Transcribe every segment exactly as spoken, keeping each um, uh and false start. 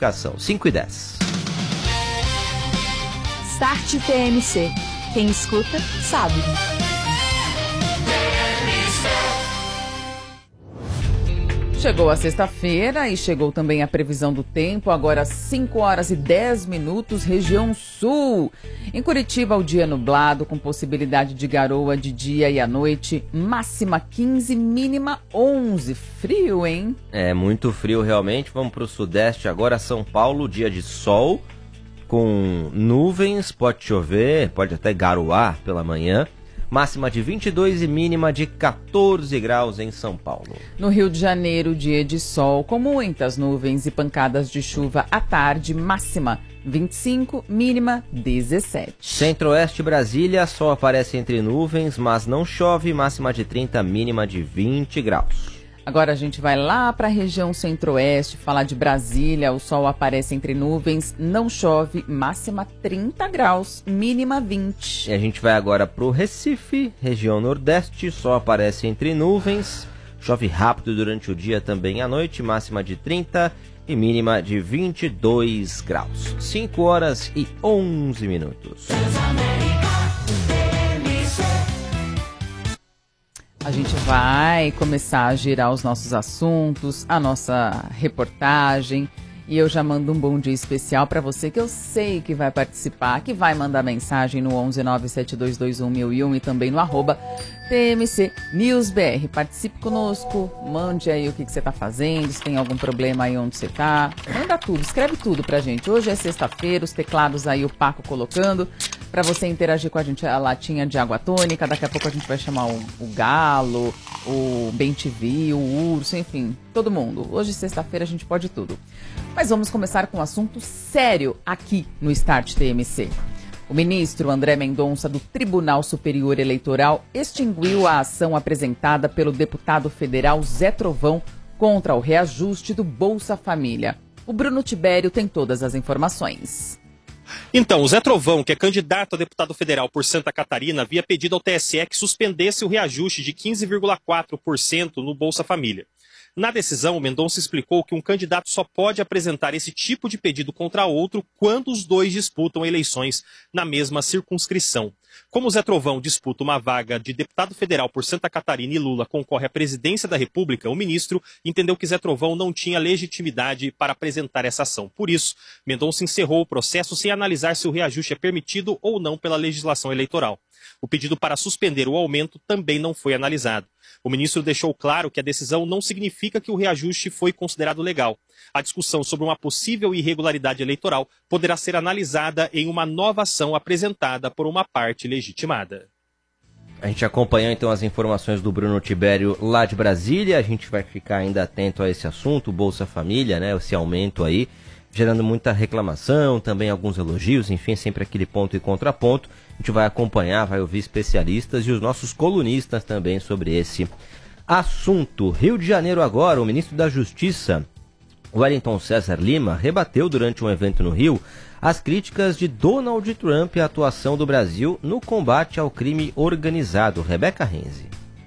classificação. cinco e dez. Start T M C. Quem escuta, sabe. Chegou a sexta-feira e chegou também a previsão do tempo, agora cinco horas e dez minutos, região sul. Em Curitiba, o dia nublado, com possibilidade de garoa de dia e à noite, máxima quinze, mínima onze. Frio, hein? É, muito frio realmente. Vamos para o sudeste agora, São Paulo, dia de sol, com nuvens, pode chover, pode até garoar pela manhã. Máxima de vinte e dois e mínima de quatorze graus em São Paulo. No Rio de Janeiro, dia de sol, com muitas nuvens e pancadas de chuva à tarde, máxima vinte e cinco, mínima dezessete. Centro-Oeste, Brasília, sol aparece entre nuvens, mas não chove, máxima de trinta, mínima de vinte graus. Agora a gente vai lá para a região centro-oeste, falar de Brasília, o sol aparece entre nuvens, não chove, máxima trinta graus, mínima vinte. E a gente vai agora para o Recife, região nordeste, sol aparece entre nuvens, chove rápido durante o dia também à noite, máxima de trinta e mínima de vinte e dois graus. cinco horas e onze minutos. A gente vai começar a girar os nossos assuntos, a nossa reportagem. E eu já mando um bom dia especial para você que eu sei que vai participar, que vai mandar mensagem no onze nove sete dois dois um mil e um e também no arroba T M C News B R. Participe conosco, mande aí o que, que você está fazendo, se tem algum problema aí onde você está. Manda tudo, escreve tudo pra gente. Hoje é sexta-feira, os teclados aí o Paco colocando para você interagir com a gente, a latinha de água tônica. Daqui a pouco a gente vai chamar o, o Galo, o Bem T V, o Urso, enfim, todo mundo. Hoje, sexta-feira, a gente pode tudo. Mas vamos começar com um assunto sério aqui no Start T M C. O ministro André Mendonça, do Tribunal Superior Eleitoral, extinguiu a ação apresentada pelo deputado federal Zé Trovão contra o reajuste do Bolsa Família. O Bruno Tibério tem todas as informações. Então, o Zé Trovão, que é candidato a deputado federal por Santa Catarina, havia pedido ao T S E que suspendesse o reajuste de quinze vírgula quatro por cento no Bolsa Família. Na decisão, o Mendonça explicou que um candidato só pode apresentar esse tipo de pedido contra outro quando os dois disputam eleições na mesma circunscrição. Como o Zé Trovão disputa uma vaga de deputado federal por Santa Catarina e Lula concorre à presidência da República, o ministro entendeu que Zé Trovão não tinha legitimidade para apresentar essa ação. Por isso, Mendonça encerrou o processo sem analisar se o reajuste é permitido ou não pela legislação eleitoral. O pedido para suspender o aumento também não foi analisado. O ministro deixou claro que a decisão não significa que o reajuste foi considerado legal. A discussão sobre uma possível irregularidade eleitoral poderá ser analisada em uma nova ação apresentada por uma parte legitimada. A gente acompanhou então as informações do Bruno Tibério lá de Brasília. A gente vai ficar ainda atento a esse assunto, o Bolsa Família, né? Esse aumento aí, gerando muita reclamação, também alguns elogios, enfim, sempre aquele ponto e contraponto. A gente vai acompanhar, vai ouvir especialistas e os nossos colunistas também sobre esse assunto. Rio de Janeiro agora, o ministro da Justiça, Wellington César Lima, rebateu durante um evento no Rio as críticas de Donald Trump à atuação do Brasil no combate ao crime organizado. Rebeca Renzi.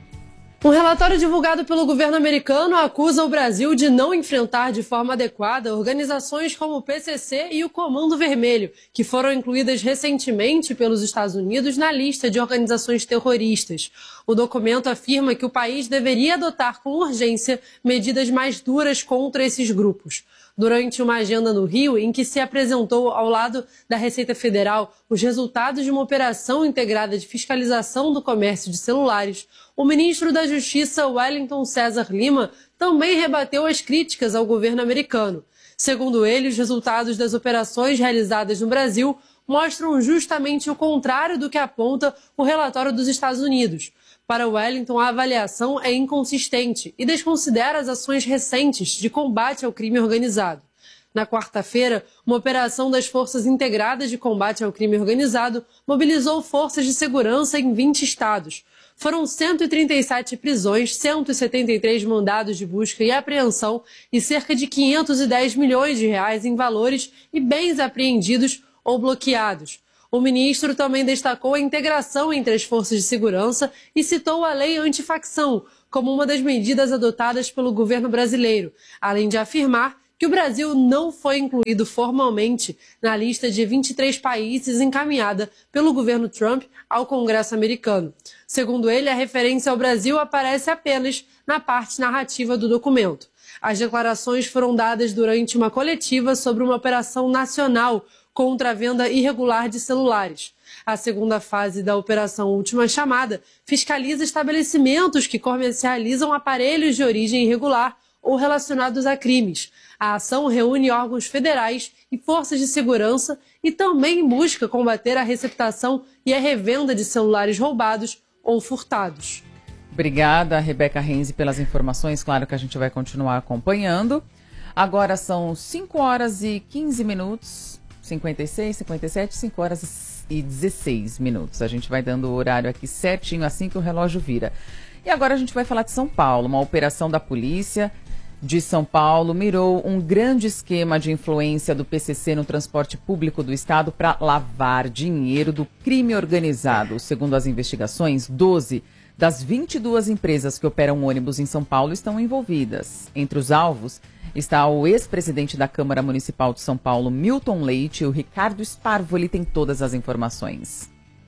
Um relatório divulgado pelo governo americano acusa o Brasil de não enfrentar de forma adequada organizações como o P C C e o Comando Vermelho, que foram incluídas recentemente pelos Estados Unidos na lista de organizações terroristas. O documento afirma que o país deveria adotar com urgência medidas mais duras contra esses grupos. Durante uma agenda no Rio, em que se apresentou ao lado da Receita Federal os resultados de uma operação integrada de fiscalização do comércio de celulares, o ministro da Justiça, Wellington César Lima, também rebateu as críticas ao governo americano. Segundo ele, os resultados das operações realizadas no Brasil mostram justamente o contrário do que aponta o relatório dos Estados Unidos. Para Wellington, a avaliação é inconsistente e desconsidera as ações recentes de combate ao crime organizado. Na quarta-feira, uma operação das Forças Integradas de Combate ao Crime Organizado mobilizou forças de segurança em vinte estados. Foram cento e trinta e sete prisões, cento e setenta e três mandados de busca e apreensão e cerca de quinhentos e dez milhões de reais em valores e bens apreendidos ou bloqueados. O ministro também destacou a integração entre as forças de segurança e citou a lei antifacção como uma das medidas adotadas pelo governo brasileiro, além de afirmar que que o Brasil não foi incluído formalmente na lista de vinte e três países encaminhada pelo governo Trump ao Congresso americano. Segundo ele, a referência ao Brasil aparece apenas na parte narrativa do documento. As declarações foram dadas durante uma coletiva sobre uma operação nacional contra a venda irregular de celulares. A segunda fase da Operação Última Chamada fiscaliza estabelecimentos que comercializam aparelhos de origem irregular ou relacionados a crimes. A ação reúne órgãos federais e forças de segurança e também busca combater a receptação e a revenda de celulares roubados ou furtados. Obrigada, Rebeca Renzi, pelas informações. Claro que a gente vai continuar acompanhando. Agora são cinco horas e quinze minutos, cinquenta e seis, cinquenta e sete, cinco horas e dezesseis minutos. A gente vai dando o horário aqui certinho, assim que o relógio vira. E agora a gente vai falar de São Paulo. Uma operação da polícia de São Paulo mirou um grande esquema de influência do P C C no transporte público do estado para lavar dinheiro do crime organizado. Segundo as investigações, doze das vinte e duas empresas que operam ônibus em São Paulo estão envolvidas. Entre os alvos está o ex-presidente da Câmara Municipal de São Paulo, Milton Leite. O Ricardo Sparvoli tem todas as informações.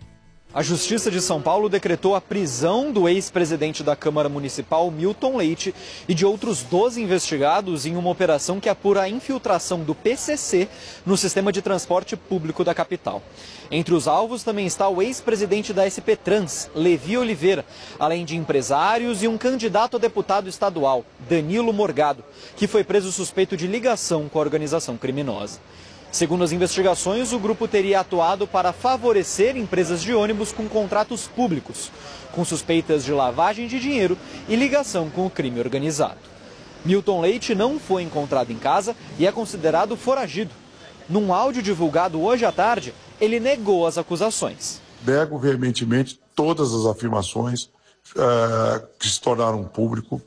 A Justiça de São Paulo decretou a prisão do ex-presidente da Câmara Municipal, Milton Leite, e de outros doze investigados em uma operação que apura a infiltração do P C C no sistema de transporte público da capital. Entre os alvos também está o ex-presidente da S P Trans, Levi Oliveira, além de empresários e um candidato a deputado estadual, Danilo Morgado, que foi preso suspeito de ligação com a organização criminosa. Segundo as investigações, o grupo teria atuado para favorecer empresas de ônibus com contratos públicos, com suspeitas de lavagem de dinheiro e ligação com o crime organizado. Milton Leite não foi encontrado em casa e é considerado foragido. Num áudio divulgado hoje à tarde, ele negou as acusações. Nego veementemente todas as afirmações uh, que se tornaram público.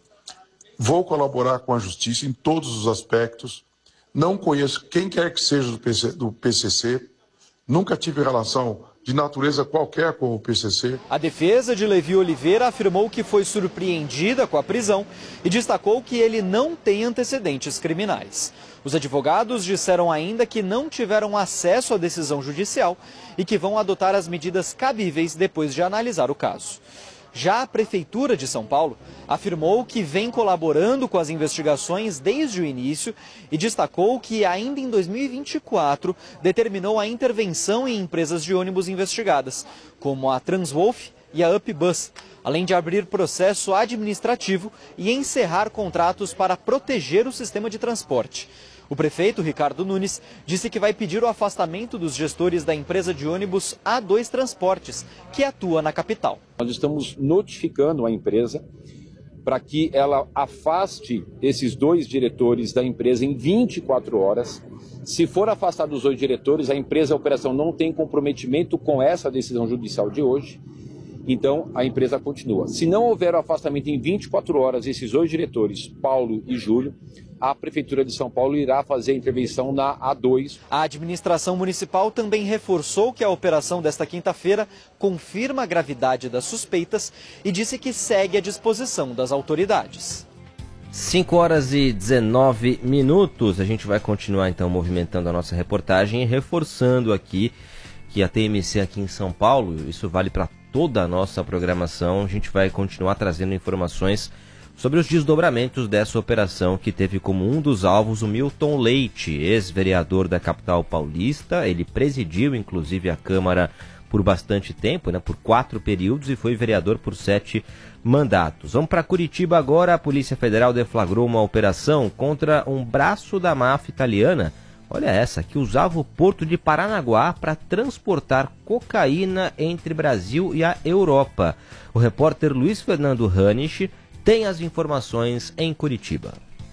Vou colaborar com a justiça em todos os aspectos. Não conheço quem quer que seja do P C, do P C C, nunca tive relação de natureza qualquer com o P C C. A defesa de Levi Oliveira afirmou que foi surpreendida com a prisão e destacou que ele não tem antecedentes criminais. Os advogados disseram ainda que não tiveram acesso à decisão judicial e que vão adotar as medidas cabíveis depois de analisar o caso. Já a Prefeitura de São Paulo afirmou que vem colaborando com as investigações desde o início e destacou que ainda em dois mil e vinte e quatro determinou a intervenção em empresas de ônibus investigadas, como a Transwolf e a UpBus, além de abrir processo administrativo e encerrar contratos para proteger o sistema de transporte. O prefeito, Ricardo Nunes, disse que vai pedir o afastamento dos gestores da empresa de ônibus A dois Transportes, que atua na capital. Nós estamos notificando a empresa para que ela afaste esses dois diretores da empresa em vinte e quatro horas. Se for afastado os dois diretores, a empresa, a operação não tem comprometimento com essa decisão judicial de hoje. Então, a empresa continua. Se não houver o afastamento em vinte e quatro horas desses dois diretores, Paulo e Júlio, a Prefeitura de São Paulo irá fazer a intervenção na A dois. A administração municipal também reforçou que a operação desta quinta-feira confirma a gravidade das suspeitas e disse que segue à disposição das autoridades. cinco horas e dezenove minutos. A gente vai continuar então movimentando a nossa reportagem e reforçando aqui que a T M C aqui em São Paulo, isso vale para toda a nossa programação, a gente vai continuar trazendo informações sobre os desdobramentos dessa operação que teve como um dos alvos o Milton Leite, ex-vereador da capital paulista. Ele presidiu inclusive a Câmara por bastante tempo, né, por quatro períodos, e foi vereador por sete mandatos. Vamos para Curitiba agora. A Polícia Federal deflagrou uma operação contra um braço da máfia italiana, olha essa, que usava o porto de Paranaguá para transportar cocaína entre Brasil e a Europa. O repórter Luiz Fernando Hanisch tem as informações em Curitiba.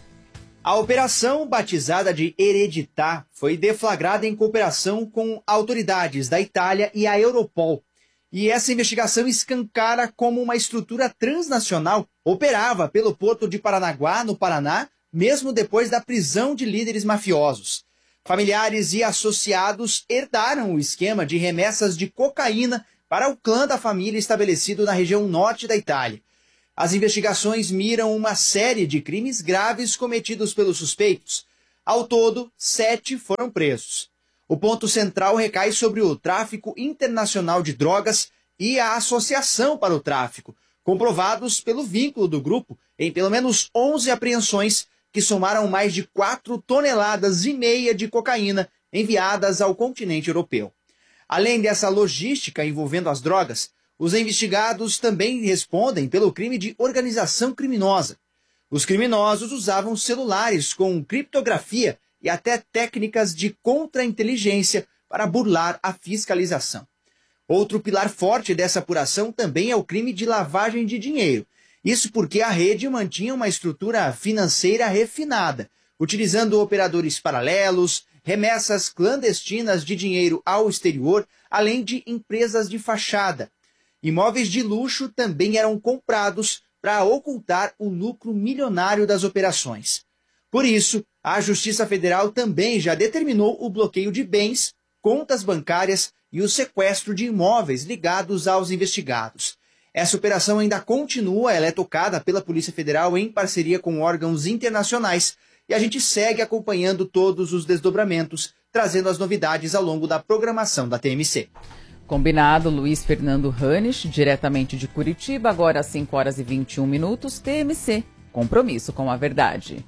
A operação, batizada de Hereditar, foi deflagrada em cooperação com autoridades da Itália e a Europol. E essa investigação escancara como uma estrutura transnacional operava pelo porto de Paranaguá, no Paraná, mesmo depois da prisão de líderes mafiosos. Familiares e associados herdaram o esquema de remessas de cocaína para o clã da família estabelecido na região norte da Itália. As investigações miram uma série de crimes graves cometidos pelos suspeitos. Ao todo, sete foram presos. O ponto central recai sobre o tráfico internacional de drogas e a associação para o tráfico, comprovados pelo vínculo do grupo em pelo menos onze apreensões que somaram mais de quatro toneladas e meia de cocaína enviadas ao continente europeu. Além dessa logística envolvendo as drogas, os investigados também respondem pelo crime de organização criminosa. Os criminosos usavam celulares com criptografia e até técnicas de contra-inteligência para burlar a fiscalização. Outro pilar forte dessa apuração também é o crime de lavagem de dinheiro. Isso porque a rede mantinha uma estrutura financeira refinada, utilizando operadores paralelos, remessas clandestinas de dinheiro ao exterior, além de empresas de fachada. Imóveis de luxo também eram comprados para ocultar o lucro milionário das operações. Por isso, a Justiça Federal também já determinou o bloqueio de bens, contas bancárias e o sequestro de imóveis ligados aos investigados. Essa operação ainda continua, ela é tocada pela Polícia Federal em parceria com órgãos internacionais e a gente segue acompanhando todos os desdobramentos, trazendo as novidades ao longo da programação da T M C. Combinado, Luiz Fernando Hanisch, diretamente de Curitiba, agora às cinco horas e vinte e um minutos, T M C, compromisso com a verdade.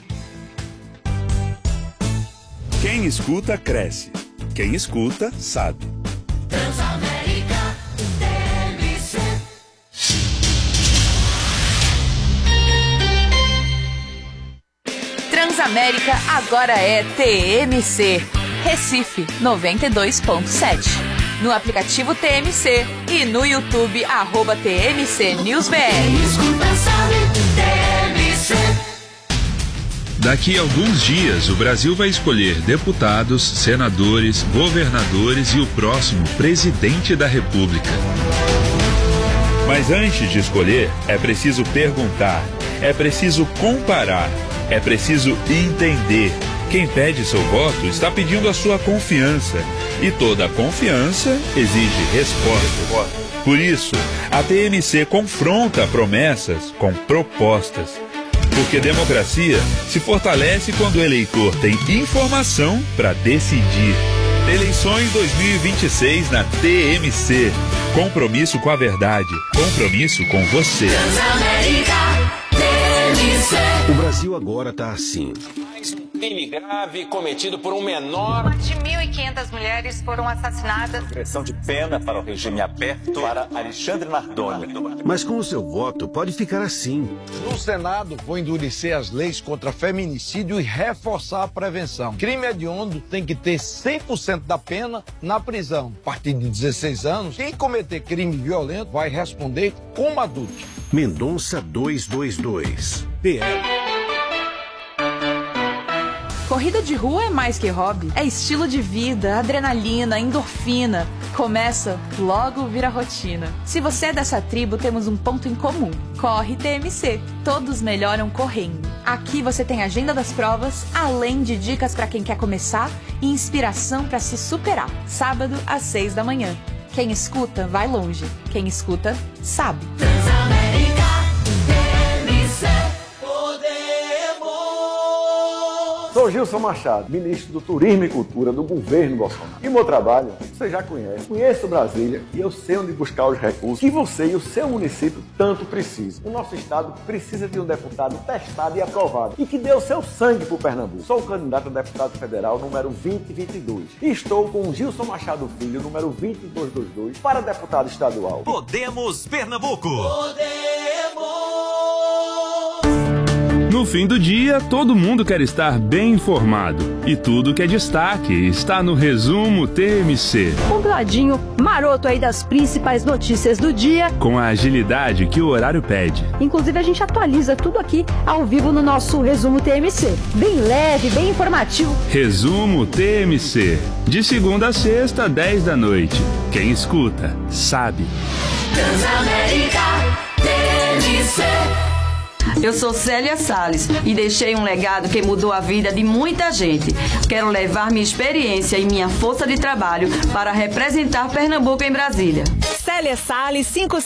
Quem escuta, cresce. Quem escuta, sabe. Transamérica, T M C. Transamérica agora é T M C. Recife, noventa e dois ponto sete. No aplicativo T M C e no YouTube, arroba T M C News B R. Quem escuta sabe, T M C. Daqui a alguns dias, o Brasil vai escolher deputados, senadores, governadores e o próximo presidente da República. Mas antes de escolher, é preciso perguntar, é preciso comparar, é preciso entender. Quem pede seu voto está pedindo a sua confiança. E toda confiança exige resposta. Por isso, a T M C confronta promessas com propostas. Porque democracia se fortalece quando o eleitor tem informação para decidir. Eleições dois mil e vinte e seis na T M C. Compromisso com a verdade. Compromisso com você. Transamérica, T M C. O Brasil agora tá assim. Crime grave cometido por um menor. Mais de mil e quinhentas mulheres foram assassinadas. Pressão de pena para o regime aberto para Alexandre Nardoni. Mas com o seu voto pode ficar assim. No Senado, vou endurecer as leis contra feminicídio e reforçar a prevenção. Crime hediondo tem que ter cem por cento da pena na prisão. A partir de dezesseis anos, quem cometer crime violento vai responder como adulto. Mendonça duzentos e vinte e dois. P L. Corrida de rua é mais que hobby. É estilo de vida, adrenalina, endorfina. Começa, logo vira rotina. Se você é dessa tribo, temos um ponto em comum. Corre T M C. Todos melhoram correndo. Aqui você tem agenda das provas, além de dicas para quem quer começar e inspiração para se superar. Sábado, às seis da manhã. Quem escuta, vai longe. Quem escuta, sabe. Transamérica, T M C. Sou Gilson Machado, ministro do Turismo e Cultura do governo Bolsonaro. E o meu trabalho, você já conhece. Conheço Brasília e eu sei onde buscar os recursos que você e o seu município tanto precisam. O nosso estado precisa de um deputado testado e aprovado e que dê o seu sangue pro Pernambuco. Sou o candidato a deputado federal número vinte e vinte e dois. E estou com o Gilson Machado Filho, número vinte e dois vinte e dois, para deputado estadual. Podemos Pernambuco! Podemos! No fim do dia, todo mundo quer estar bem informado. E tudo que é destaque está no Resumo T M C. Um ladinho maroto aí das principais notícias do dia. Com a agilidade que o horário pede. Inclusive, a gente atualiza tudo aqui ao vivo no nosso Resumo T M C. Bem leve, bem informativo. Resumo T M C. De segunda a sexta, dez da noite. Quem escuta, sabe. Transamérica, T M C. Eu sou Célia Salles e deixei um legado que mudou a vida de muita gente. Quero levar minha experiência e minha força de trabalho para representar Pernambuco em Brasília. Célia Salles, cinco